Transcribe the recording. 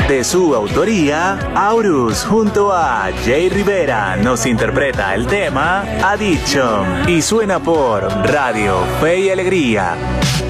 De su autoría, Aurus junto a Jay Rivera nos interpreta el tema Addiction y suena por Radio Fe y Alegría.